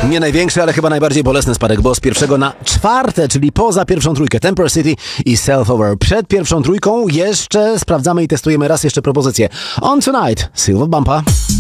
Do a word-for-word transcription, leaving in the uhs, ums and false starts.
Nie największy, ale chyba najbardziej bolesny spadek, bo z pierwszego na czwarte, czyli poza pierwszą trójkę, Temper City i Self-Over. Przed pierwszą trójką jeszcze sprawdzamy i testujemy raz jeszcze propozycję. On Tonight, Silver Bumper.